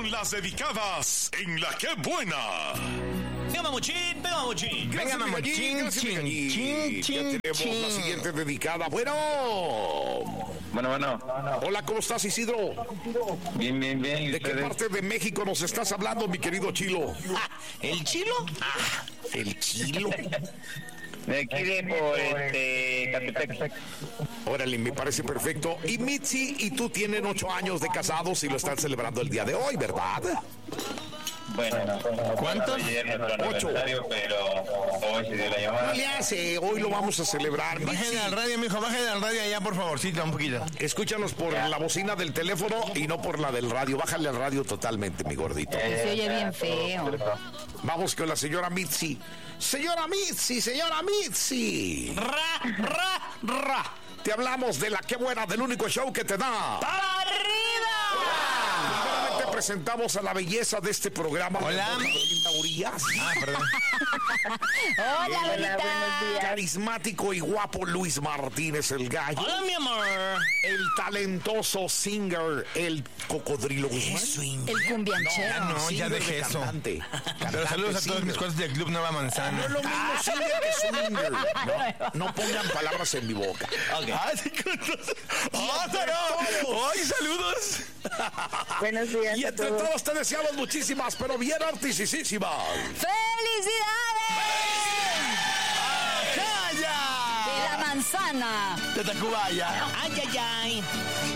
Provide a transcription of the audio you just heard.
con las dedicadas en La Qué Buena. Venga, mamuchín, venga, mamuchín. Venga, mamuchín, chin. Ya tenemos la siguiente dedicada. Bueno. Hola, ¿cómo estás, Isidro? Bien. ¿De qué parte de México nos estás hablando, mi querido Chilo? ¿El chilo? El Chilo. De aquí de Catepec. Órale, me parece perfecto. Y Mitzi y tú tienen 8 años de casados y lo están celebrando el día de hoy, ¿verdad? Bueno, ¿cuántos? Ayer nuestro 8. aniversario, pero hoy se dio la llamada. No le hace, hoy lo vamos a celebrar. Bájale Mitzi, al radio, mijo, bájale al radio allá, por favorcito, un poquito. escúchanos por la bocina del teléfono y no por la del radio. Bájale al radio totalmente, mi gordito. Se oye bien feo. Vamos con la señora Mitzi. Señora Mitzi. Ra. Te hablamos de La Qué Buena, del único show que te da. ¡Para arriba! Primeramente presentamos a la belleza de este programa. Hola. Carolina Urias. Perdón. Hola, bonita. Carismático y guapo Luis Martínez el Gallo. Hola, mi amor. El talentoso singer, el Cocodrilo Guzmán. El cumbianchero. No, ya Singer dejé de eso. cantante. Pero saludos a todos singer. mis cuates del Club Nueva No Manzana. es lo mismo singer que swinger. No pongan palabras en mi boca. Sí, ¡ay, saludos! Buenos días Y a entre todos. todos te deseamos muchísimas, pero bien artisísimas. ¡Felicidades! ¡Calla! De la manzana. De Tacubaya. Ay.